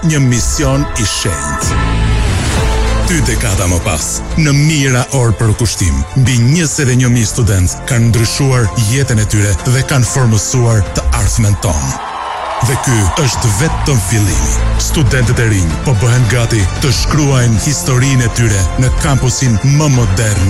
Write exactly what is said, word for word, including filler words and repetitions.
një mision i shenjtë. Dy dekada më pas, në mijëra orë për kushtim, mbi njëzet e një mijë studentë kanë ndryshuar jetën e tyre dhe kanë formësuar të ardhmen tonë. Dhe ky është vetëm fillimi. Studentët e rinj po bëhen gati të shkruajnë historinë e tyre në kampusin më modern